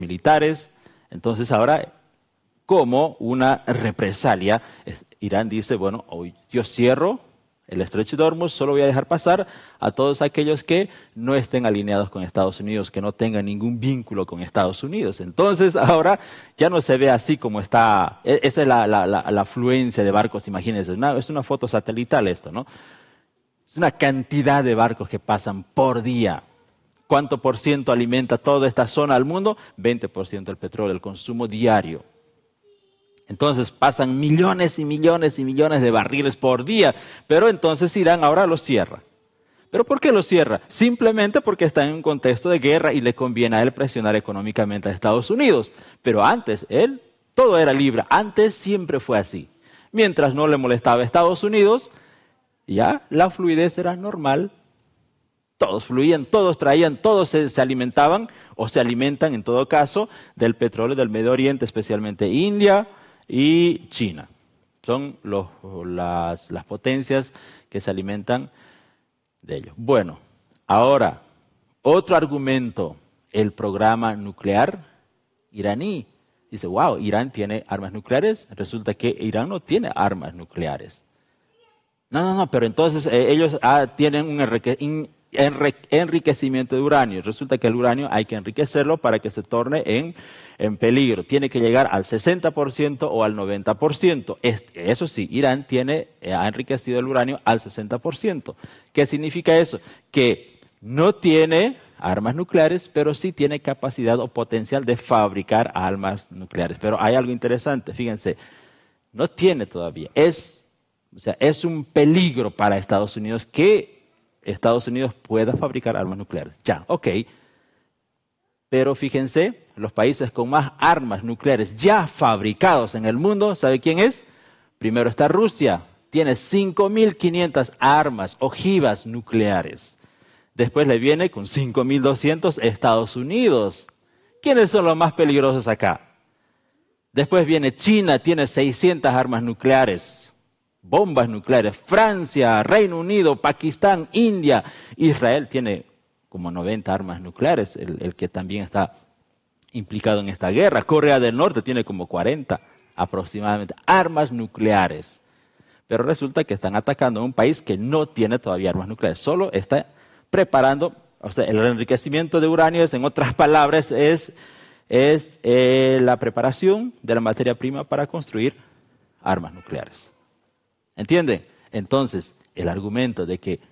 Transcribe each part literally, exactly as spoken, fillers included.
militares. Entonces ahora, como una represalia, Irán dice, bueno, hoy yo cierro el estrecho de Hormuz, solo voy a dejar pasar a todos aquellos que no estén alineados con Estados Unidos, que no tengan ningún vínculo con Estados Unidos. Entonces ahora ya no se ve así como está, esa es la, la, la, la afluencia de barcos, imagínense, una, es una foto satelital esto, ¿no? Es una cantidad de barcos que pasan por día. ¿Cuánto por ciento alimenta toda esta zona al mundo? veinte por ciento del petróleo, el consumo diario. Entonces pasan millones y millones y millones de barriles por día, pero entonces Irán ahora los cierra. ¿Pero por qué los cierra? Simplemente porque está en un contexto de guerra y le conviene a él presionar económicamente a Estados Unidos. Pero antes, él, todo era libre. Antes siempre fue así. Mientras no le molestaba a Estados Unidos, ya la fluidez era normal. Todos fluían, todos traían, todos se, se alimentaban o se alimentan en todo caso del petróleo del Medio Oriente, especialmente India y China. Son los, las, las potencias que se alimentan de ellos. Bueno, ahora, otro argumento, el programa nuclear iraní. Dice, wow, Irán tiene armas nucleares. Resulta que Irán no tiene armas nucleares. No, no, no, pero entonces eh, ellos ah, tienen un enrique, in, enrique, enriquecimiento de uranio. Resulta que el uranio hay que enriquecerlo para que se torne en, en peligro. Tiene que llegar al sesenta por ciento o al noventa por ciento. Este, eso sí, Irán tiene, eh, ha enriquecido el uranio al sesenta por ciento. ¿Qué significa eso? Que no tiene armas nucleares, pero sí tiene capacidad o potencial de fabricar armas nucleares. Pero hay algo interesante, fíjense, no tiene todavía. Es O sea, es un peligro para Estados Unidos que Estados Unidos pueda fabricar armas nucleares. Ya, ok. Pero fíjense, los países con más armas nucleares ya fabricados en el mundo, ¿sabe quién es? Primero está Rusia. Tiene cinco mil quinientas armas, ojivas nucleares. Después le viene con cinco mil doscientos Estados Unidos. ¿Quiénes son los más peligrosos acá? Después viene China, tiene seiscientas armas nucleares. Bombas nucleares. Francia, Reino Unido, Pakistán, India. Israel tiene como noventa armas nucleares, el, el que también está implicado en esta guerra. Corea del Norte tiene como cuarenta aproximadamente armas nucleares. Pero resulta que están atacando a un país que no tiene todavía armas nucleares. Solo está preparando, o sea, el enriquecimiento de uranio, en otras palabras, es, es eh, la preparación de la materia prima para construir armas nucleares. ¿Entienden? Entonces, el argumento de que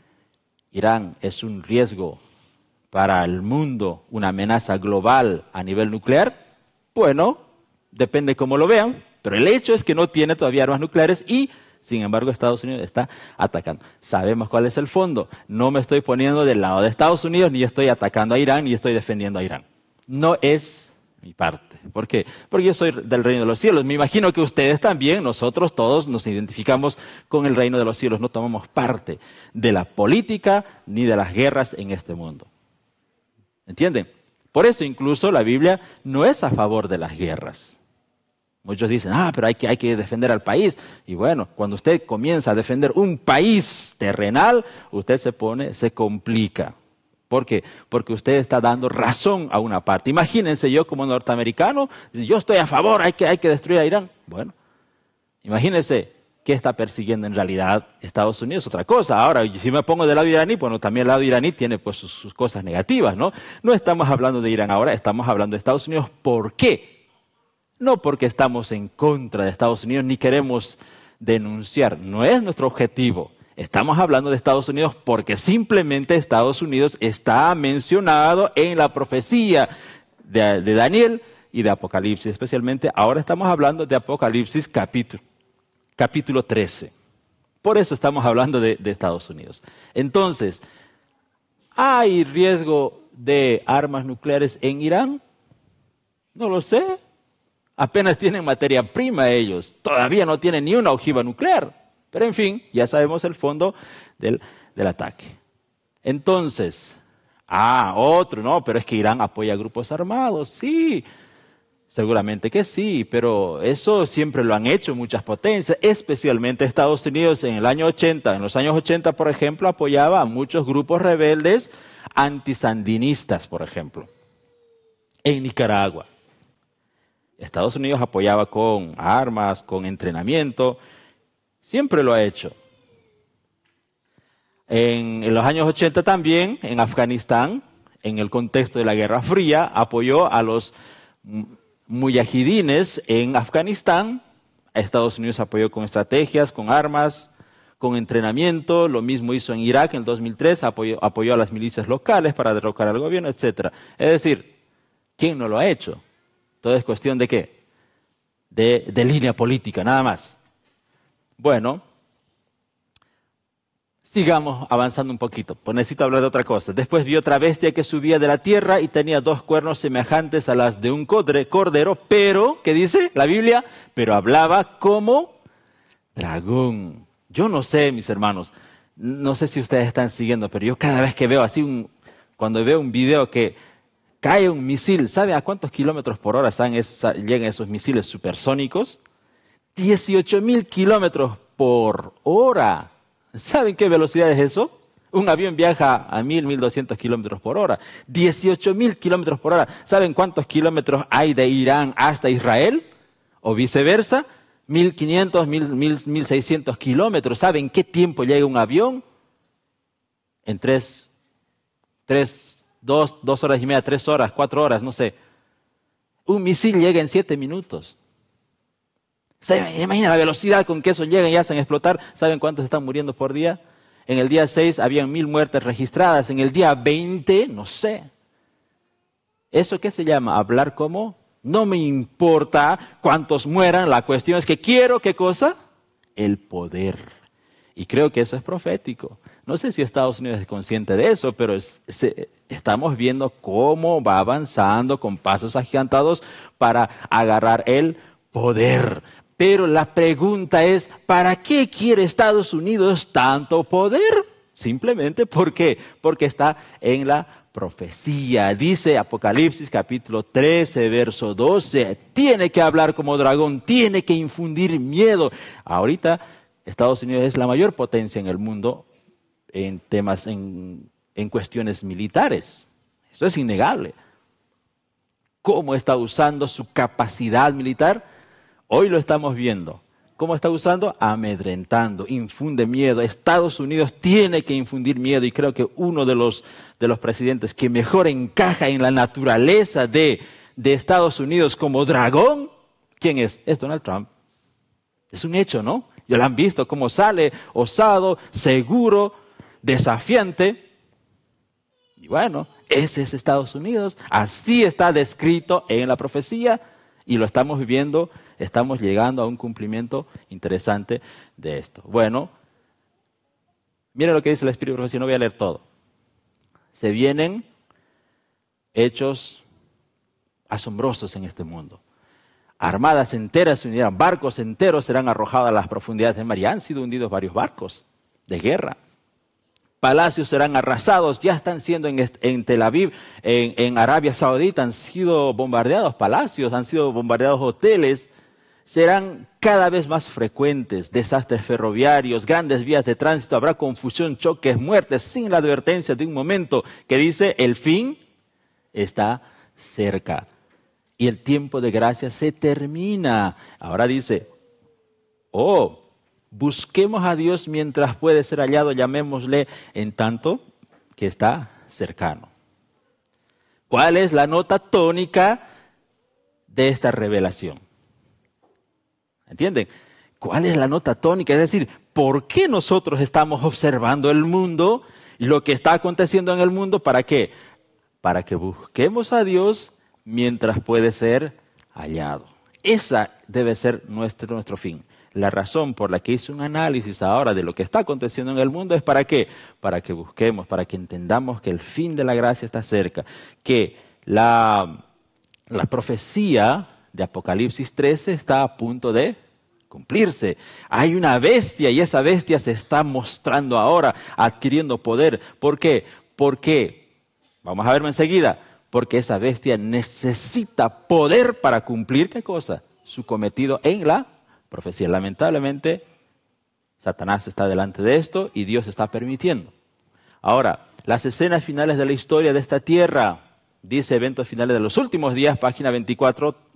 Irán es un riesgo para el mundo, una amenaza global a nivel nuclear, bueno, depende cómo lo vean, pero el hecho es que no tiene todavía armas nucleares y, sin embargo, Estados Unidos está atacando. Sabemos cuál es el fondo. No me estoy poniendo del lado de Estados Unidos, ni estoy atacando a Irán, ni estoy defendiendo a Irán. No es mi parte. ¿Por qué? Porque yo soy del reino de los cielos. Me imagino que ustedes también, nosotros todos nos identificamos con el reino de los cielos. No tomamos parte de la política ni de las guerras en este mundo. ¿Entienden? Por eso incluso la Biblia no es a favor de las guerras. Muchos dicen, ah, pero hay que, hay que defender al país. Y bueno, cuando usted comienza a defender un país terrenal, usted se pone, se complica. ¿Por qué? Porque usted está dando razón a una parte. Imagínense yo como norteamericano, yo estoy a favor, hay que, hay que destruir a Irán. Bueno, imagínense qué está persiguiendo en realidad Estados Unidos, otra cosa. Ahora, si me pongo del lado iraní, bueno, también el lado iraní tiene pues sus, sus cosas negativas, ¿no? No estamos hablando de Irán ahora, estamos hablando de Estados Unidos. ¿Por qué? No porque estamos en contra de Estados Unidos ni queremos denunciar, no es nuestro objetivo. Estamos hablando de Estados Unidos porque simplemente Estados Unidos está mencionado en la profecía de, de Daniel y de Apocalipsis. Especialmente ahora estamos hablando de Apocalipsis capítulo, capítulo trece. Por eso estamos hablando de, de Estados Unidos. Entonces, ¿hay riesgo de armas nucleares en Irán? No lo sé. Apenas tienen materia prima ellos. Todavía no tienen ni una ojiva nuclear. Pero en fin, ya sabemos el fondo del, del ataque. Entonces, ah, otro, no, pero es que Irán apoya a grupos armados. Sí, seguramente que sí, pero eso siempre lo han hecho muchas potencias, especialmente Estados Unidos en el año ochenta. En los años ochenta, por ejemplo, apoyaba a muchos grupos rebeldes antisandinistas, por ejemplo, en Nicaragua. Estados Unidos apoyaba con armas, con entrenamiento, siempre lo ha hecho. En, en los años ochenta también, en Afganistán, en el contexto de la Guerra Fría, apoyó a los muyahidines en Afganistán. A Estados Unidos apoyó con estrategias, con armas, con entrenamiento. Lo mismo hizo en Irak en el dos mil tres, apoyó, apoyó a las milicias locales para derrocar al gobierno, etcétera. Es decir, ¿quién no lo ha hecho? Todo es cuestión de qué, de, de línea política, nada más. Bueno, sigamos avanzando un poquito, pues necesito hablar de otra cosa. Después vi otra bestia que subía de la tierra y tenía dos cuernos semejantes a las de un cordero, pero, ¿qué dice la Biblia? Pero hablaba como dragón. Yo no sé, mis hermanos, no sé si ustedes están siguiendo, pero yo cada vez que veo así, un, cuando veo un video que cae un misil, ¿sabe a cuántos kilómetros por hora llegan esos misiles supersónicos? dieciocho mil kilómetros por hora. ¿Saben qué velocidad es eso? Un avión viaja a mil, mil doscientos kilómetros por hora. dieciocho mil kilómetros por hora. ¿Saben cuántos kilómetros hay de Irán hasta Israel? O viceversa. mil quinientos, mil seiscientos kilómetros. ¿Saben qué tiempo llega un avión? En tres, tres, dos, dos horas y media, tres horas, cuatro horas, no sé. Un misil llega en siete minutos. ¿Se imagina la velocidad con que eso llegan y hacen explotar? ¿Saben cuántos están muriendo por día? En el día seis habían mil muertes registradas. En el día veinte, no sé. ¿Eso qué se llama? Hablar como, no me importa cuántos mueran, la cuestión es que quiero, ¿qué cosa? El poder. Y creo que eso es profético. No sé si Estados Unidos es consciente de eso, pero es, se, estamos viendo cómo va avanzando con pasos agigantados para agarrar el poder. Pero la pregunta es, ¿para qué quiere Estados Unidos tanto poder? Simplemente ¿por qué? Porque está en la profecía. Dice Apocalipsis capítulo trece, verso doce, tiene que hablar como dragón, tiene que infundir miedo. Ahorita Estados Unidos es la mayor potencia en el mundo en temas, en, en cuestiones militares. Eso es innegable. ¿Cómo está usando su capacidad militar? Hoy lo estamos viendo. ¿Cómo está usando? Amedrentando, infunde miedo. Estados Unidos tiene que infundir miedo y creo que uno de los, de los presidentes que mejor encaja en la naturaleza de, de Estados Unidos como dragón, ¿quién es? Es Donald Trump. Es un hecho, ¿no? Ya lo han visto cómo sale, osado, seguro, desafiante. Y bueno, ese es Estados Unidos. Así está descrito en la profecía y lo estamos viviendo. Estamos llegando a un cumplimiento interesante de esto. Bueno, miren lo que dice el Espíritu Profecía, no voy a leer todo. Se vienen hechos asombrosos en este mundo. Armadas enteras se unirán, barcos enteros serán arrojados a las profundidades del mar. Ya han sido hundidos varios barcos de guerra. Palacios serán arrasados, ya están siendo en, en Tel Aviv, en, en Arabia Saudita, han sido bombardeados palacios, han sido bombardeados hoteles. Serán cada vez más frecuentes desastres ferroviarios, grandes vías de tránsito, habrá confusión, choques, muertes, sin la advertencia de un momento que dice el fin está cerca y el tiempo de gracia se termina. Ahora dice, oh, busquemos a Dios mientras puede ser hallado, llamémosle en tanto que está cercano. ¿Cuál es la nota tónica de esta revelación? ¿Entienden? ¿Cuál es la nota tónica? Es decir, ¿por qué nosotros estamos observando el mundo y lo que está aconteciendo en el mundo? ¿Para qué? Para que busquemos a Dios mientras puede ser hallado. Esa debe ser nuestro, nuestro fin. La razón por la que hice un análisis ahora de lo que está aconteciendo en el mundo es ¿para qué? Para que busquemos, para que entendamos que el fin de la gracia está cerca, que la, la profecía de Apocalipsis trece está a punto de cumplirse. Hay una bestia y esa bestia se está mostrando ahora, adquiriendo poder. ¿Por qué? Porque, vamos a verlo enseguida, porque esa bestia necesita poder para cumplir, ¿qué cosa? Su cometido en la profecía. Lamentablemente, Satanás está delante de esto y Dios está permitiendo. Ahora, las escenas finales de la historia de esta tierra, dice eventos finales de los últimos días, página veinticuatro,